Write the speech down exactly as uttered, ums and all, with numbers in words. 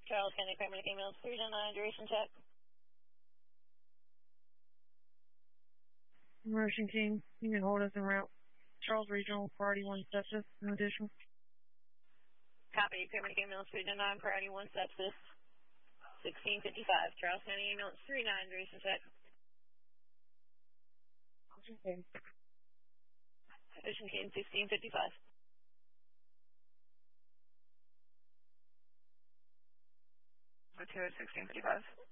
Charles County Paramedic Ambulance three nine nine, duration check. Immersion team, you can hold us en route. Charles Regional, priority one sepsis, no additional. Copy, Paramedic Ambulance three nine nine, priority one sepsis, sixteen fifty-five. Charles County Ambulance three nine, duration check. Okay. Ocean team, sixteen fifty-five. So two at sixteen fifty-five.